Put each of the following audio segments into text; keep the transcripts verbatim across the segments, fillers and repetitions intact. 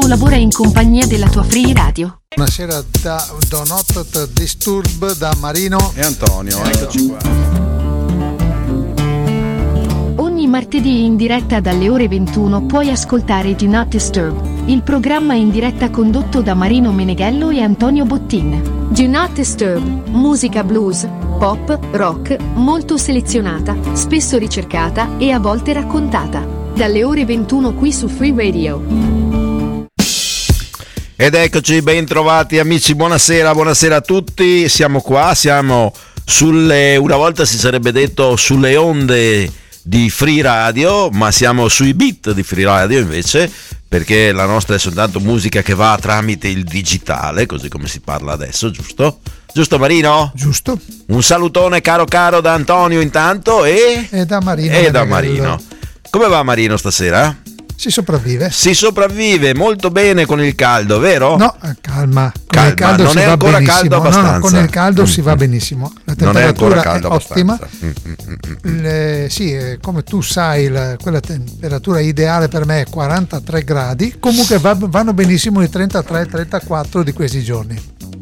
collabora in compagnia della tua Free Radio. Buonasera da Do Not Disturb, da Marino e Antonio, eccoci qua. Ogni martedì in diretta dalle ore ventuno puoi ascoltare Do Not Disturb, il programma in diretta condotto da Marino Meneghello e Antonio Bottin. Do Not Disturb, musica blues, pop, rock, molto selezionata, spesso ricercata e a volte raccontata. Dalle ore ventuno qui su Free Radio. Ed eccoci, ben trovati amici, buonasera, buonasera a tutti. Siamo qua, siamo sulle, una volta si sarebbe detto sulle onde di Free Radio, ma siamo sui beat di Free Radio invece, perché la nostra è soltanto musica che va tramite il digitale, così come si parla adesso, giusto? Giusto Marino? Giusto. Un salutone caro caro da Antonio intanto e... E da Marino. E da Marino. Come va Marino stasera? Si sopravvive. Si sopravvive molto bene con il caldo, vero? No, calma. Con calma, il caldo non si è va ancora benissimo. caldo abbastanza. No, no, con il caldo mm. si va benissimo. La non è ancora temperatura caldo è ottima. abbastanza. Mm, mm, mm, mm. Le, sì, eh, come tu sai, la, quella temperatura ideale per me è quarantatré gradi. Comunque va, vanno benissimo i trentatré trentaquattro di questi giorni.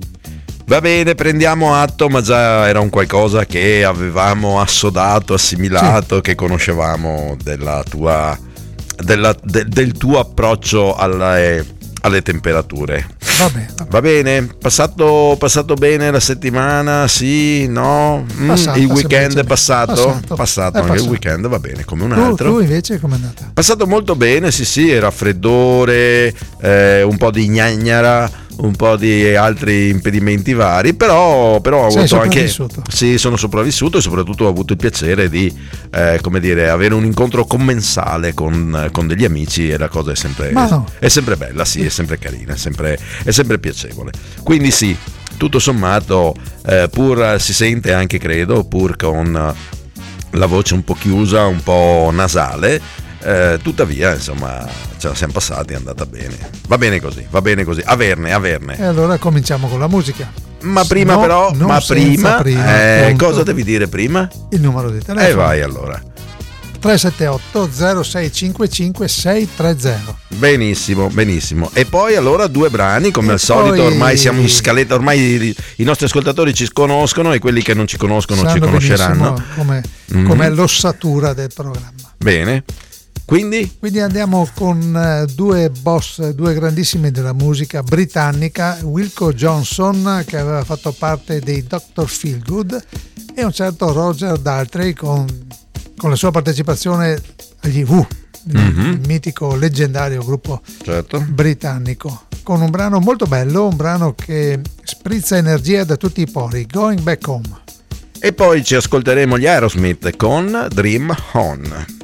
Va bene, prendiamo atto, ma già era un qualcosa che avevamo assodato, assimilato, sì. Che conoscevamo della tua, della, de, del tuo approccio alle, alle temperature. Va bene. Va bene. Va bene? Passato, passato bene la settimana? Sì? No? Mm, Passata, il weekend è passato? Passato, passato è anche passato. Il weekend, va bene, come un Tu, altro. tu invece com'è andata? Passato molto bene, sì sì, raffreddore, eh, un po' di gnagnara, un po' di altri impedimenti vari, però, però ho Sei avuto anche sì, sono sopravvissuto e soprattutto ho avuto il piacere di eh, come dire, avere un incontro commensale con, con degli amici e la cosa è sempre, no. è sempre bella, sì, è sempre carina, è sempre, è sempre piacevole. Quindi sì, tutto sommato, eh, pur si sente anche, credo, pur con la voce un po' chiusa, un po' nasale, Eh, tuttavia insomma ce la siamo passati, è andata bene, va bene così, va bene così, averne, averne. E allora cominciamo con la musica. Ma prima no, però, ma prima, prima eh, cosa devi dire prima? Il numero di telefono. E eh vai allora. tre sette otto zero sei cinque cinque sei tre zero. Benissimo, benissimo. E poi allora due brani, come e al solito, poi... ormai siamo in scaletta, ormai i nostri ascoltatori ci conoscono e quelli che non ci conoscono sanno ci conosceranno. Come mm-hmm. com'è l'ossatura del programma. Bene. Quindi? Quindi andiamo con uh, due boss, due grandissimi della musica britannica, Wilco Johnson, che aveva fatto parte dei doctor Feelgood, e un certo Roger Daltrey con, con la sua partecipazione agli Who, mm-hmm. il mitico leggendario gruppo certo. britannico, con un brano molto bello, un brano che sprizza energia da tutti i pori, Going Back Home. E poi ci ascolteremo gli Aerosmith con Dream On.